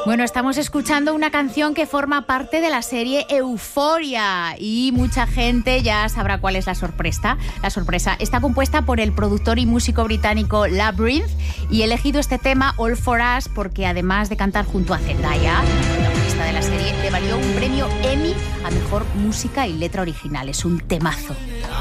Bueno, estamos escuchando una canción que forma parte de la serie Euphoria y mucha gente ya sabrá cuál es la sorpresa. Está compuesta por el productor y músico británico Labrinth y he elegido este tema All For Us porque además de cantar junto a Zendaya, protagonista de la serie, le valió un premio Emmy a Mejor Música y Letra Original. Es un temazo.